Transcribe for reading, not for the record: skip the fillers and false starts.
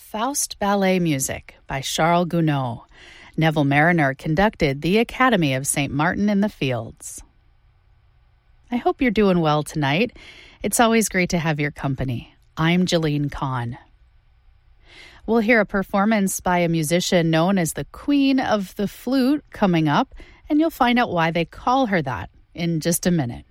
Faust Ballet Music by Charles Gounod. Neville Mariner conducted the Academy of St. Martin in the Fields. I hope you're doing well tonight. It's always great to have your company. I'm Jillian Kahn. We'll hear a performance by a musician known as the Queen of the Flute coming up, and you'll find out why they call her that in just a minute.